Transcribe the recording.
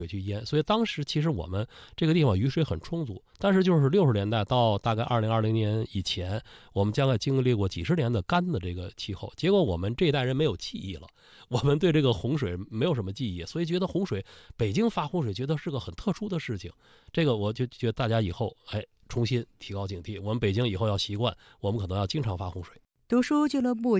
水去淹，所以当时其实我们这个地方雨水很充足，但是就是60年代到大概2020年以前，我们将来经历过几十年的干的这个气候，结果我们这一代人没有记忆了，我们对这个洪水没有什么记忆，所以觉得洪水，北京发洪水觉得是个很特殊的事情，这个我就觉得大家以后重新提高警惕，我们北京以后要习惯，我们可能要经常发洪水。 读书俱乐部